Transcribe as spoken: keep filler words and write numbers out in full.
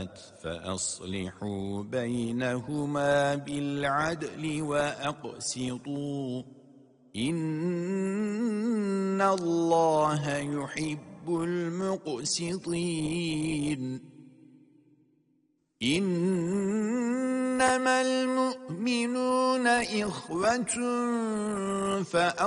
فَسَاءَتْ فَأَصْلِحُوا بَيْنَهُمَا بِالْعَدْلِ وَأَقْسِطُوا إِنَّ اللَّهَ يُحِبُّ الْمُقْسِطِينَ إِنَّمَا الْمُؤْمِنُونَ إِخْوَةٌ فَأَصْلِحُوا